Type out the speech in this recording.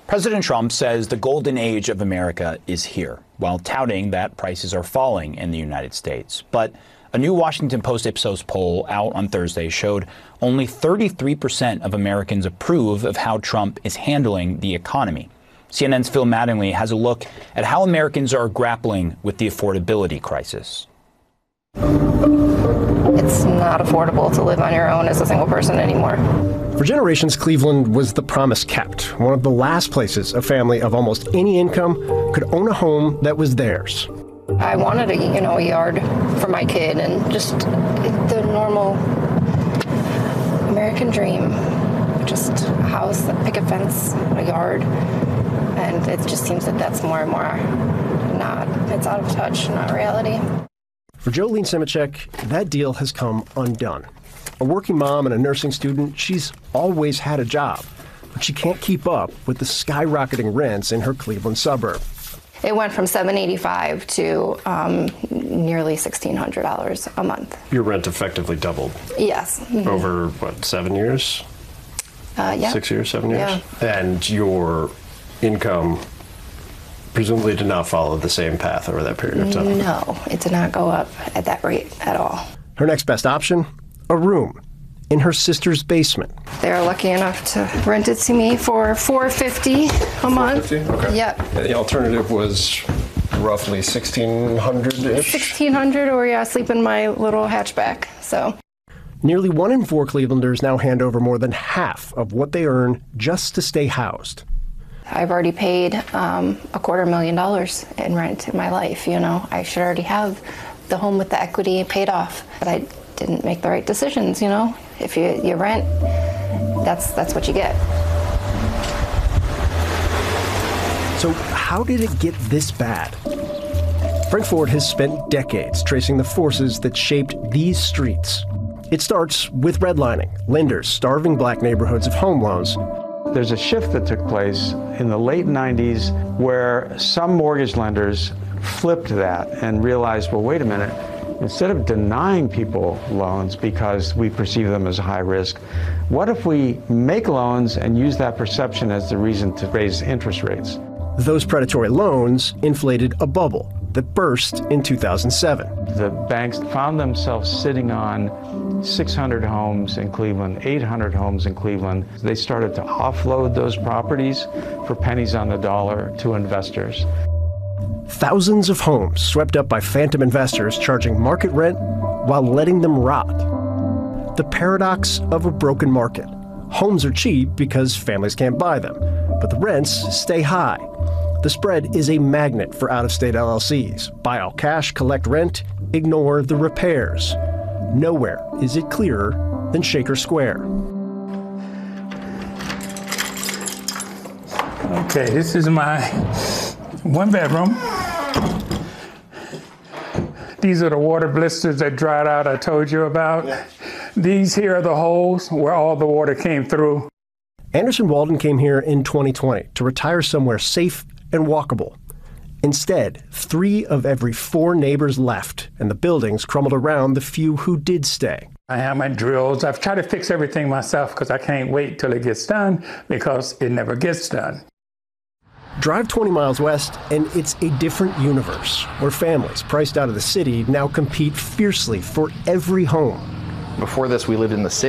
President Trump says the golden age of America is here, while touting that prices are falling in the United States. But a new Washington Post Ipsos poll out on Thursday showed only 33% of Americans approve of how Trump is handling the economy. CNN's Phil Mattingly has a look at how Americans are grappling with the affordability crisis. It's not affordable to live on your own as a single person anymore. For generations, Cleveland was the promise kept, one of the last places a family of almost any income could own a home that was theirs. I wanted a yard for my kid and just the normal American dream. Just a house, a picket fence, a yard. And it just seems that that's more and more it's out of touch, not reality. For Jolene Simicek, that deal has come undone. A working mom and a nursing student, she's always had a job, but she can't keep up with the skyrocketing rents in her Cleveland suburb. It went from $785 to nearly $1,600 a month. Your rent effectively doubled. Yes. Mm-hmm. Over, 7 years? Yeah. 6 years, 7 years? Yeah. And your income presumably did not follow the same path over that period of time? No, it did not go up at that rate at all. Her next best option? A room in her sister's basement. They're lucky enough to rent it to me for $450 a month. $450? Okay. Yep. The alternative was roughly $1,600-ish? $1,600, or I sleep in my little hatchback. So. Nearly 1 in 4 Clevelanders now hand over more than half of what they earn just to stay housed. I've already paid $250,000 in rent in my life. I should already have the home with the equity paid off, but I didn't make the right decisions. If you rent, that's what you get. So how did it get this bad? Frank Ford has spent decades tracing the forces that shaped these streets. It starts with redlining, lenders starving black neighborhoods of home loans. There's a shift that took place in the late 90s where some mortgage lenders flipped that and realized, well, wait a minute, instead of denying people loans because we perceive them as high risk, what if we make loans and use that perception as the reason to raise interest rates? Those predatory loans inflated a bubble that burst in 2007. The banks found themselves sitting on 600 homes in Cleveland, 800 homes in Cleveland. They started to offload those properties for pennies on the dollar to investors. Thousands of homes swept up by phantom investors charging market rent while letting them rot. The paradox of a broken market. Homes are cheap because families can't buy them, but the rents stay high. The spread is a magnet for out-of-state LLCs. Buy all cash, collect rent, ignore the repairs. Nowhere is it clearer than Shaker Square. Okay, this is my 1-bedroom. These are the water blisters that dried out I told you about. Yeah. These here are the holes where all the water came through. Anderson Walden came here in 2020 to retire somewhere safe and walkable. Instead, 3 of every 4 neighbors left, and the buildings crumbled around the few who did stay. I have my drills. I've tried to fix everything myself because I can't wait till it gets done, because it never gets done. Drive 20 miles west, and it's a different universe, where families priced out of the city now compete fiercely for every home. Before this, we lived in the city.